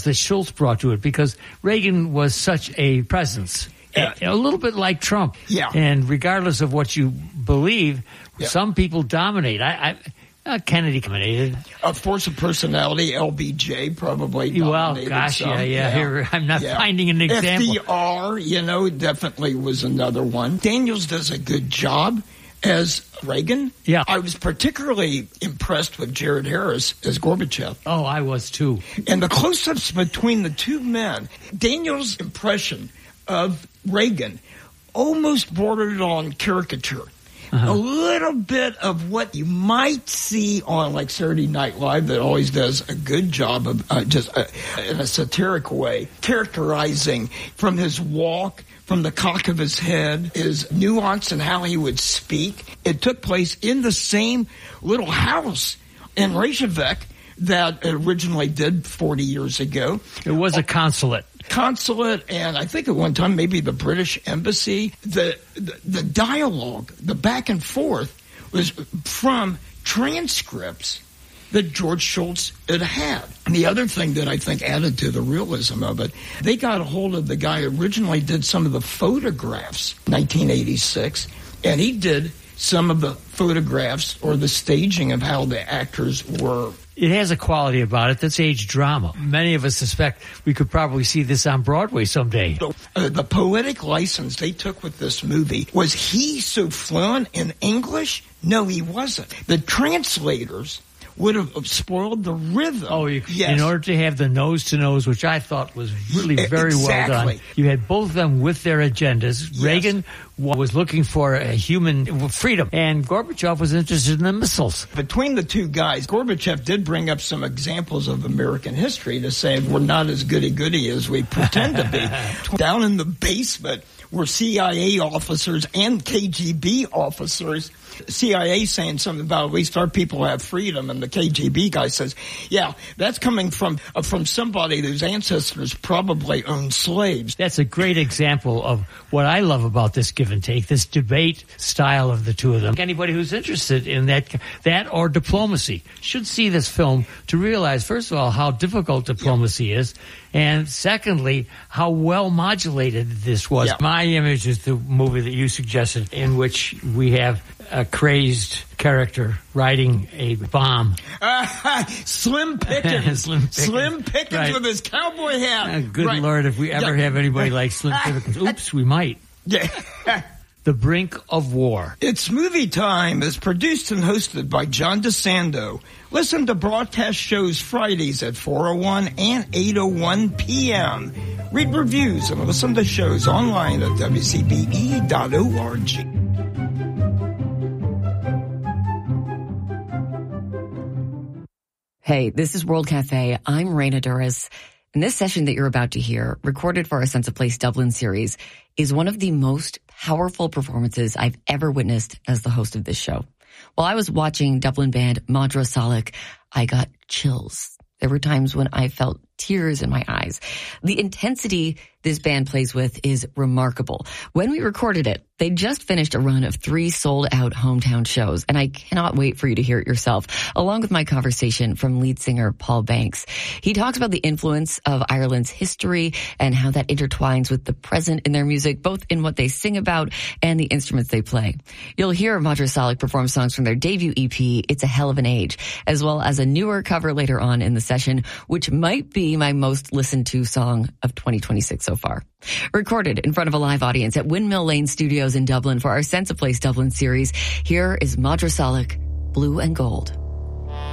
that Schultz brought to it, because Reagan was such a presence. A little bit like Trump. Yeah. And regardless of what you believe, some people dominate. Kennedy dominated. A force of personality, LBJ probably dominated. Well, gosh, some. Here, I'm not finding an example. FDR, definitely was another one. Daniels does a good job as Reagan. Yeah. I was particularly impressed with Jared Harris as Gorbachev. Oh, I was too. And the close-ups between the two men, Daniels' impression of Reagan almost bordered on caricature. A little bit of what you might see on like Saturday Night Live that always does a good job of in a satiric way, characterizing from his walk, from the cock of his head, his nuance and how he would speak. It took place in the same little house in Reykjavik that originally did 40 years ago. It was a consulate. And I think at one time maybe the British embassy. The dialogue, the back and forth was from transcripts that George Shultz had. And the other thing that I think added to the realism of it, they got a hold of the guy who originally did some of the photographs, 1986, and he did some of the photographs or the staging of how the actors were. It has a quality about it that's age drama. Many of us suspect we could probably see this on Broadway someday. The poetic license they took with this movie, was he so fluent in English? No, he wasn't. The translators would have spoiled the rhythm. Oh, in order to have the nose-to-nose, which I thought was really very well done. You had both of them with their agendas. Yes. Reagan was looking for a human freedom, and Gorbachev was interested in the missiles. Between the two guys, Gorbachev did bring up some examples of American history to say we're not as goody-goody as we pretend to be. Down in the basement were CIA officers and KGB officers. CIA saying something about at least our people have freedom, and the KGB guy says, yeah, that's coming from somebody whose ancestors probably owned slaves. That's a great example of what I love about this give and take, this debate style of the two of them. Anybody who's interested in that or diplomacy should see this film to realize, first of all, how difficult diplomacy is, and secondly, how well modulated this was. Yeah. My image is the movie that you suggested, in which we have a crazed character riding a bomb. Slim Pickens. Slim Pickens right. With his cowboy hat. Good right. Lord, if we ever have anybody like Slim Pickens. Oops, we might. Yeah. The Brink of War. It's Movie Time is produced and hosted by John DeSando. Listen to broadcast shows Fridays at 4:01 and 8:01 p.m. Read reviews and listen to shows online at WCBE.org. Hey, this is World Cafe. I'm Raina Duras. And this session that you're about to hear, recorded for our Sense of Place Dublin series, is one of the most powerful performances I've ever witnessed as the host of this show. While I was watching Dublin band Madra Salic, I got chills. There were times when I felt tears in my eyes. The intensity this band plays with is remarkable. When we recorded it, they just finished a run of 3 sold-out hometown shows, and I cannot wait for you to hear it yourself, along with my conversation from lead singer Paul Banks. He talks about the influence of Ireland's history and how that intertwines with the present in their music, both in what they sing about and the instruments they play. You'll hear Madra Salic perform songs from their debut EP, It's a Hell of an Age, as well as a newer cover later on in the session, which might be my most listened to song of 2026 so far. Recorded in front of a live audience at Windmill Lane Studios in Dublin for our Sense of Place Dublin series, here is Madra Salic, Blue and Gold.